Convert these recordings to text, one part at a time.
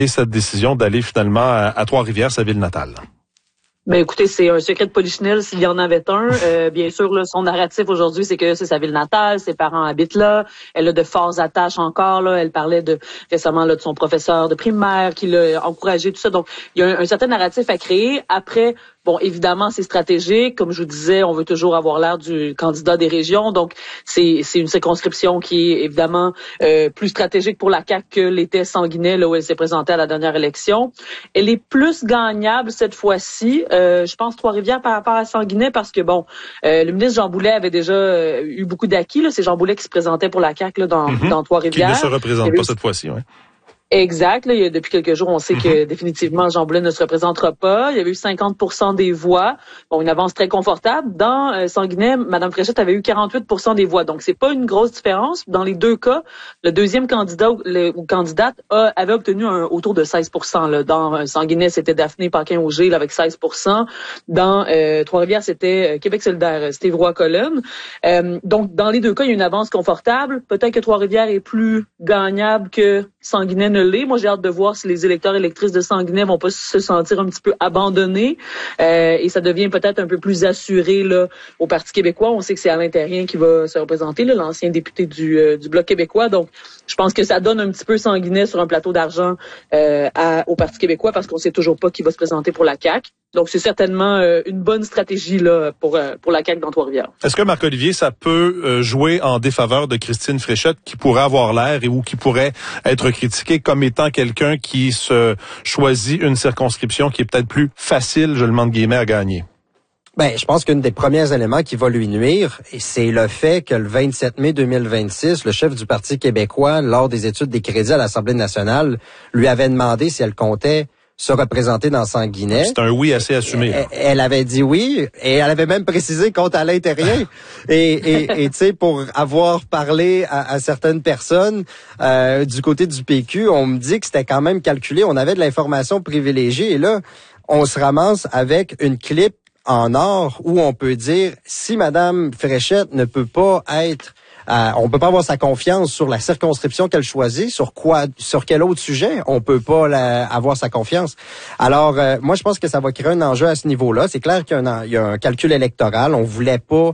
Et cette décision d'aller finalement à Trois-Rivières, sa ville natale. Ben écoutez, c'est un secret de polichinelle s'il y en avait un. Bien sûr, là, son narratif aujourd'hui, c'est que c'est sa ville natale, ses parents habitent là, elle a de fortes attaches encore. Là, elle parlait récemment de son professeur de primaire qui l'a encouragé, tout ça. Donc, il y a un certain narratif à créer. Après, bon, évidemment, c'est stratégique. Comme je vous disais, on veut toujours avoir l'air du candidat des régions. Donc, c'est une circonscription qui est évidemment plus stratégique pour la CAQ que l'était Sanguinet, là où elle s'est présentée à la dernière élection. Elle est plus gagnable cette fois-ci. Je pense Trois-Rivières par rapport à Sanguinet parce que, bon, le ministre Jean Boulet avait déjà eu beaucoup d'acquis. Là. C'est Jean Boulet qui se présentait pour la CAQ là, dans Trois-Rivières. Qui ne se représente pas cette fois-ci, oui. Exact. Là, depuis quelques jours, on sait que définitivement Jean Boulet ne se représentera pas. Il y avait eu 50% des voix. Bon, une avance très confortable. Dans Sanguinet, Mme Fréchette avait eu 48% des voix. Donc, c'est pas une grosse différence. Dans les deux cas, le deuxième candidat ou candidate avait obtenu autour de 16%. Là. Dans Sanguinet, c'était Daphné Paquin-Auger avec 16%. Dans Trois-Rivières, c'était Québec solidaire, Steve Roy-Colonne. Donc, dans les deux cas, il y a une avance confortable. Peut-être que Trois-Rivières est plus gagnable que Sanguinet ne l'est. Moi, j'ai hâte de voir si les électeurs et électrices de Sanguinet vont pas se sentir un petit peu abandonnés et ça devient peut-être un peu plus assuré là au Parti québécois. On sait que c'est Alain Terrien qui va se représenter, là, l'ancien député du Bloc québécois. Donc, je pense que ça donne un petit peu Sanguinet sur un plateau d'argent au Parti québécois parce qu'on sait toujours pas qui va se présenter pour la CAQ. Donc, c'est certainement une bonne stratégie là pour la CAQ dans Trois-Rivières. Est-ce que, Marc-Olivier, ça peut jouer en défaveur de Christine Fréchette qui pourrait avoir l'air ou qui pourrait être critiquée comme étant quelqu'un qui se choisit une circonscription qui est peut-être plus facile, je le mets entre guillemets, à gagner? Ben, je pense qu'un des premiers éléments qui va lui nuire, c'est le fait que le 27 mai 2026, le chef du Parti québécois, lors des études des crédits à l'Assemblée nationale, lui avait demandé si elle comptait se représenter dans Sanguinet. C'est un oui assez assumé. Elle avait dit oui, et elle avait même précisé contre Alain Terrien. et tu sais, pour avoir parlé à certaines personnes du côté du PQ, on me dit que c'était quand même calculé. On avait de l'information privilégiée, et là, on se ramasse avec une clip en or où on peut dire si Madame Fréchette ne peut pas être on peut pas avoir sa confiance sur la circonscription qu'elle choisit, sur quel autre sujet on peut pas avoir sa confiance. Alors, moi, je pense que ça va créer un enjeu à ce niveau-là. C'est clair qu'il y a un calcul électoral. On voulait pas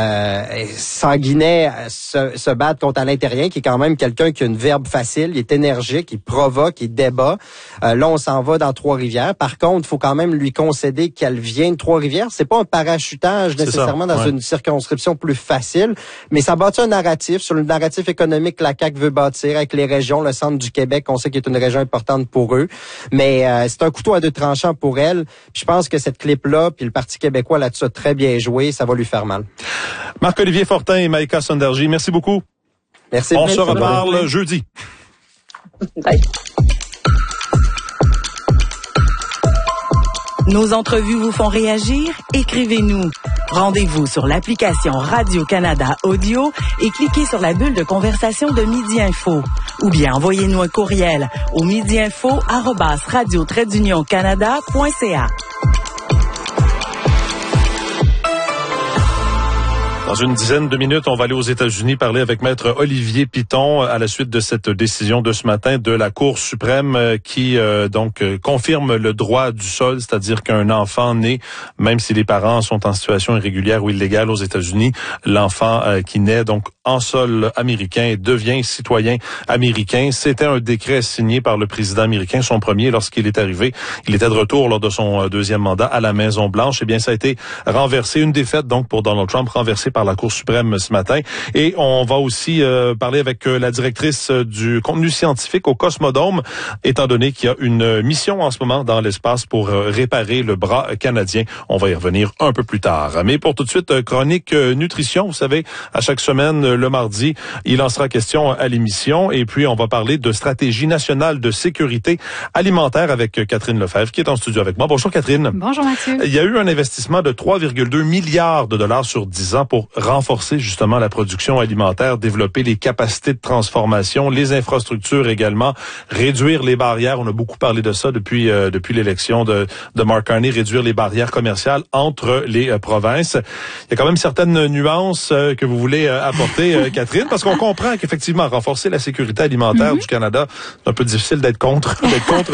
Sanguinet se battre contre Alain Terrien, qui est quand même quelqu'un qui a une verbe facile, il est énergique, il provoque, il débat. Là, on s'en va dans Trois-Rivières. Par contre, il faut quand même lui concéder qu'elle vient de Trois-Rivières. C'est pas un parachutage nécessairement dans une circonscription plus facile, mais ça bâtit un narratif, sur le narratif économique que la CAQ veut bâtir avec les régions, le centre du Québec, on sait qu'il est une région importante pour eux, mais c'est un couteau à deux tranchants pour elle. Puis je pense que cette clip-là, puis le Parti québécois là-dessus a très bien joué, ça va lui faire mal. Marc-Olivier Fortin et Maïka Sondergy, merci beaucoup. Merci. On se reparle jeudi. Bye. Nos entrevues vous font réagir? Écrivez-nous. Rendez-vous sur l'application Radio-Canada Audio et cliquez sur la bulle de conversation de Midi Info. Ou bien envoyez-nous un courriel au midiinfo@radio-canada.ca. Dans une dizaine de minutes, on va aller aux États-Unis parler avec Maître Olivier Piton à la suite de cette décision de ce matin de la Cour suprême qui confirme le droit du sol, c'est-à-dire qu'un enfant né, même si les parents sont en situation irrégulière ou illégale aux États-Unis, l'enfant qui naît donc en sol américain devient citoyen américain. C'était un décret signé par le président américain, son premier lorsqu'il est arrivé. Il était de retour lors de son deuxième mandat à la Maison-Blanche. Eh bien, ça a été renversé, une défaite donc pour Donald Trump, renversée par la Cour suprême ce matin. Et on va aussi parler avec la directrice du contenu scientifique au Cosmodome, étant donné qu'il y a une mission en ce moment dans l'espace pour réparer le bras canadien. On va y revenir un peu plus tard. Mais pour tout de suite, chronique nutrition. Vous savez, à chaque semaine, le mardi, il en sera question à l'émission. Et puis, on va parler de stratégie nationale de sécurité alimentaire avec Catherine Lefebvre, qui est en studio avec moi. Bonjour, Catherine. Bonjour, Mathieu. Il y a eu un investissement de 3,2 milliards de dollars sur 10 ans pour renforcer justement la production alimentaire, développer les capacités de transformation, les infrastructures également, réduire les barrières. On a beaucoup parlé de ça depuis l'élection de Mark Carney, réduire les barrières commerciales entre les provinces. Il y a quand même certaines nuances que vous voulez apporter, Catherine, parce qu'on comprend qu'effectivement, renforcer la sécurité alimentaire du Canada, c'est un peu difficile d'être contre